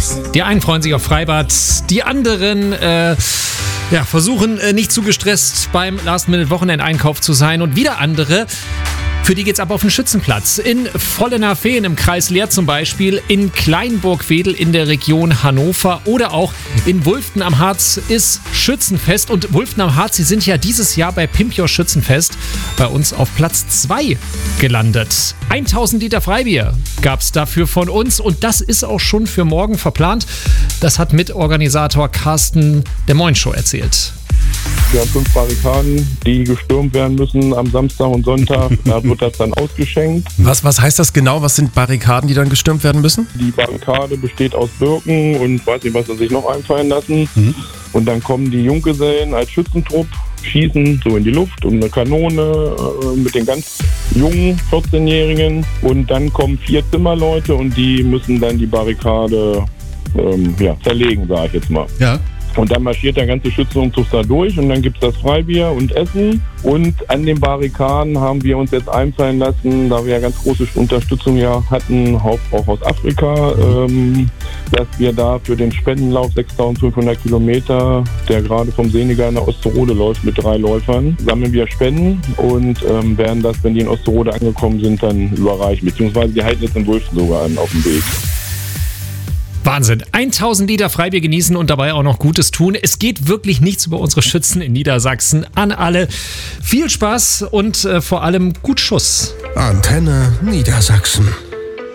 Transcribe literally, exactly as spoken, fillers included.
Die einen freuen sich auf Freibad, die anderen äh, ja, versuchen äh, nicht zu gestresst beim Last-Minute-Wochenendeinkauf zu sein und wieder andere, für die geht's ab auf den Schützenplatz. In Vollenarfehn im Kreis Leer zum Beispiel, in Kleinburgwedel in der Region Hannover oder auch in Wulften am Harz ist Schützenfest. Und Wulften am Harz, sie sind ja dieses Jahr bei Pimpior Schützenfest bei uns auf Platz zwei gelandet. tausend Liter Freibier gab's dafür von uns und das ist auch schon für morgen verplant. Das hat Mitorganisator Carsten der Moin Show erzählt. Wir haben fünf Barrikaden, die gestürmt werden müssen am Samstag und Sonntag. Da wird das dann ausgeschenkt. Was, was heißt das genau? Was sind Barrikaden, die dann gestürmt werden müssen? Die Barrikade besteht aus Birken und weiß nicht, was sie sich noch einfallen lassen. Mhm. Und dann kommen die Junggesellen als Schützentrupp, schießen so in die Luft und eine Kanone äh, mit den ganz jungen vierzehnjährigen. Und dann kommen vier Zimmerleute und die müssen dann die Barrikade ähm, ja, zerlegen, sage ich jetzt mal. Ja. Und dann marschiert der ganze Schützenumzug da durch und dann gibt es das Freibier und Essen. Und an den Barrikaden haben wir uns jetzt einfallen lassen, da wir ja ganz große Unterstützung ja hatten, auch aus Afrika, ähm, dass wir da für den Spendenlauf sechstausendfünfhundert Kilometer, der gerade vom Senegal nach Osterode läuft mit drei Läufern, sammeln wir Spenden und ähm, werden das, wenn die in Osterode angekommen sind, dann überreichen. Beziehungsweise die halten jetzt in Wulften sogar an auf dem Weg. Wahnsinn. tausend Liter Freibier genießen und dabei auch noch Gutes tun. Es geht wirklich nichts über unsere Schützen in Niedersachsen. An alle viel Spaß und äh, vor allem gut Schuss. Antenne Niedersachsen.